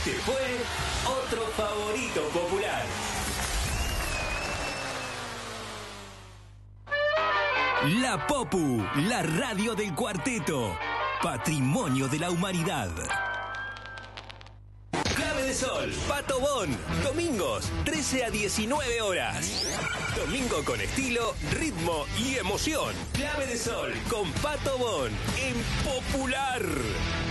Este fue otro favorito popular. La Popu, la radio del cuarteto. Patrimonio de la humanidad. Clave de Sol, Pato Bon. Domingos, 13 a 19 horas. Domingo con estilo, ritmo y emoción. Clave de Sol con Pato Bon en Popular.